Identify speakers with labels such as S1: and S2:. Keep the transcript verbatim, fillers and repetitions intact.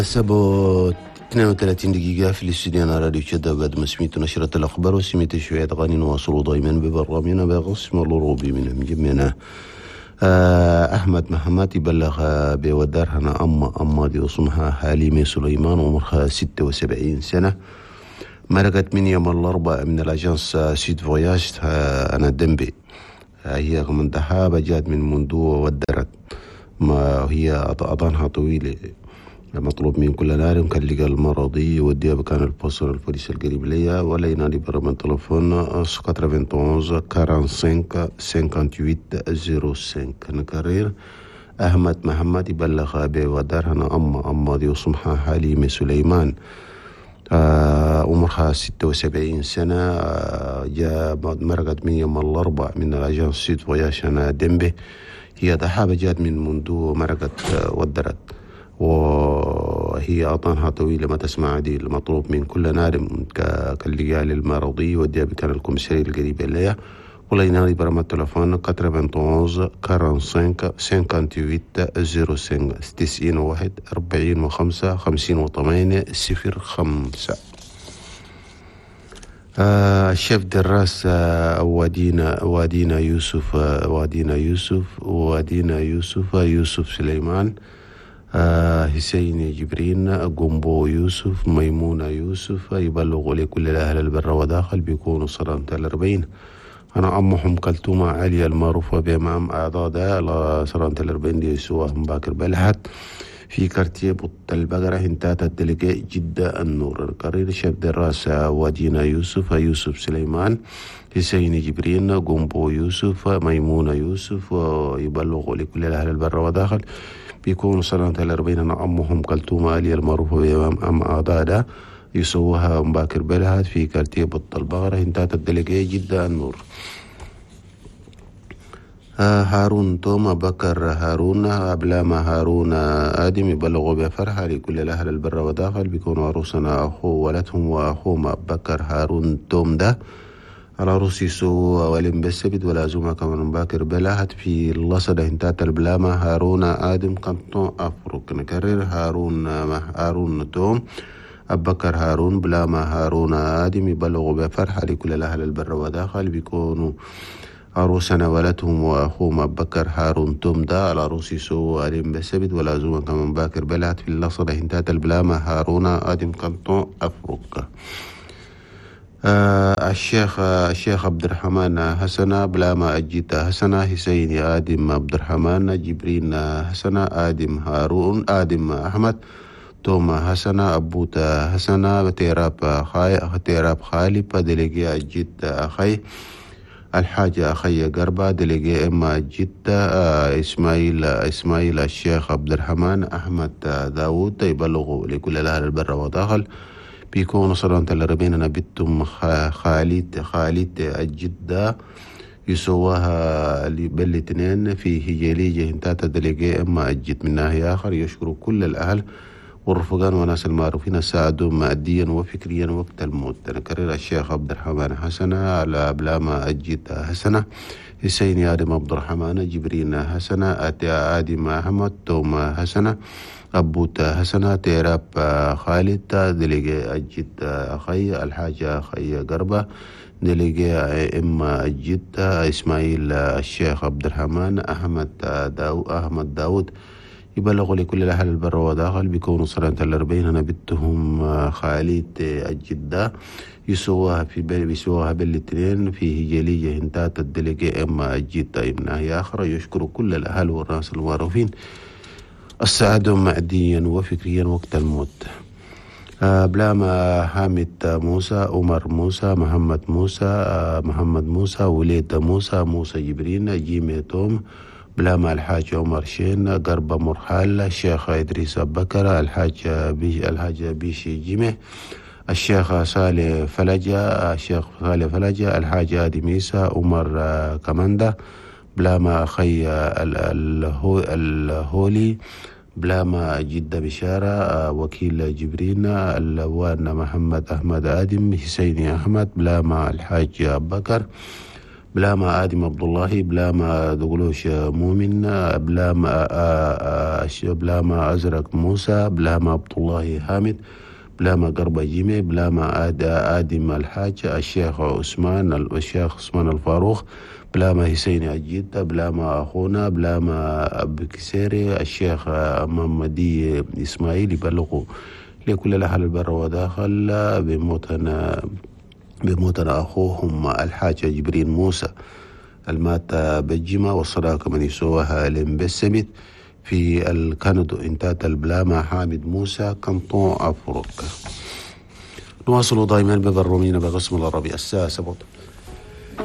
S1: سبو اثنين وثلاثين دقيقة في الاستديو. أنا راديو شدة بعد ما سميت نشرة الأخبار وسميت شوية أغاني نواصل دائما ببرامجنا بغصم الروبي من مجمنا. أحمد محمد يبلغ بودار هنا أما أما دي اسمها حليمة سليمان عمرها ستة وسبعين سنة. مرقت من يوم الأربعاء من الأجانس سيد فوياج أنا دنبي. هي من دحابة جات من منذ ودرت ما هي أضانها طويلة. مطلوب من كل نار كان لقى المرضي يوديها بكان البوستر البوليس القريب ليا ولا ينادي برا من تلفون ثمانية واحد ثمانية خمسة خمسة ثمانية صفر خمسة. نكرر أحمد محمد يبلغ بودار هنا أما أما دي اسمها حليمة سليمان عمرها ستة وسبعين سنة. آه جاء مرقت من يوم الأربعاء من الأجانس سيد فوياج أنا دنبي. هي ضحابة جات من منذ مرقت ودرت وهي أطانها طويلة ما تسمع دي. المطلوب من كل نادم كاللقاء المرضي وديها بكان الكومساري القريب ليا ولا ينادي برقم التلفون ثمانية واحد خمسة ثمانية صفر صفر تسعين واحد أربعين وخمسة خمسين وثمانية صفر خمسة. آه الشيف دراس آه وادينا وادينا يوسف آه وادينا يوسف وادينا يوسف يوسف سليمان آه حسين جبرين قنبو يوسف ميمونة يوسف. يبلغوا لكل الأهل البر وداخل بيكونوا صرامة الأربعين. أنا أمهم كلتومة عالية المعروفة بأمام أعضاء صرامة الأربعين دي سواهم باكر بلحت في كارتيه بط البقرة هنتات الدلقاء جدة النور. القرير شاب دراس وادينا يوسف يوسف سليمان حسين جبرين قنبو يوسف ميمونة يوسف. ويبلغوا لكل الأهل البر وداخل بيكونوا صلاة الأربعين. أنا أمهم كلتومة آلية المعروفة بأمام أم أعضاء يسووها مباكر بلهات في كارتيه بط البقرة هنتات الدلقاء جدة النور. هارون توما بكر هارون أبلام هارون آدم يبلغوا بفرحة لكل الأهل البر وداخل بيكونوا عروسنا أخو ولدهم وأخوما بكر هارون توم ده على روسي سو ولم بسبت ولا زوما كمان باكر بلاحت في اللصدة هنتات البلامة هارون آدم كنتون أفرق. نكرر هارون هارون توم أبكر هارون بلامة هارون آدم يبلغوا بفرحة لكل الأهل البر وداخل بيكونوا عروسنا ولدهم وأخوهم بكر هارون توم دا على روسي سو ولم بسبت ولا زوما كمان باكر بلاحت في اللصدة هنتات البلامة هارون آدم كنتون أفرق. آه الشيخ آه الشيخ عبد الرحمن حسنا بلاما أجيتا حسنا حسين آدم عبد الرحمن جبرين حسنا آدم هارون آدم أحمد توما حسنا أبوتا حسنا تيراب خاي تيراب خالي بدلقي أجيتا أخي الحاجة أخي قربا دلقي إما أجيتا آه إسماعيل إسماعيل الشيخ عبد الرحمن أحمد داود يبلغوا لكل الأهل البر وداخل بيكونوا صلاة الأربعين. أنا بنتم خالد خالد الجدة يسواها بالاثنين في هجيلية هنتات دلقاء إما أجد من ناحية آخر. يشكر كل الأهل والرفقان وناس المعروفين ساعدوا ماديا وفكريا وقت الموت. نكرر الشيخ عبد الرحمن حسنة على بلاما أجد حسنة حسين آدم عبد الرحمن جبرين حسنة آدم أحمد توما حسنة أبوتا حسنة تيراب خالد دلقاء أجد أخي الحاجة أخي قربة دلقاء إما أجد إسماعيل الشيخ عبد الرحمن أحمد داو أحمد داود يبلغوا لكل الأهل البر وداخل بيكونوا صلاة الأربعين. أنا بنتهم خالد الجدة يسووها في بل بيسووها بالاثنين في هجيلية هنتات الدلقاء إما أجد ابن ناحية آخر. يشكر كل الأهل والناس المعروفين السعادة ماديا وفكريا وقت الموت. آه بلاما حامد موسى عمر موسى محمد موسى آه محمد موسى وليد موسى موسى جبرين جيمي توم بلاما الحاج عمر شين قرب مرحال الشيخ إدريس بكر الحاج بيش الحاج بيشي جيمي الشيخ صالح فلجة الشيخ صالح فلجة الحاج آدم عيسى عمر آه كماندا بلاما أخي الهولي بلاما جدة بشارة وكيل جبرين اللوان محمد أحمد آدم حسين أحمد بلاما الحاج بكر بلاما آدم عبد الله، بلاما دقلوش مؤمن، بلاما بلاما أزرق موسى، بلاما عبد الله حامد، بلاما قربة جيمي، بلاما آد آدم الحاج، الشيخ عثمان الشيخ عثمان الفاروق، بلاما حسين الجدة، بلاما أخونا، بلاما بكسيري، الشيخ محمدي إسماعيل، يبلغوا لكل الأهل البر وداخل بموتنا بموتنا أخوهم الحاج جبرين موسى المات بجمة، والصداقة من يسوها لمبسمت في الكندو انتات البلاما حامد موسى كنطون أفريقيا. نواصل دائما ببرمين بقسم العربي الساسة.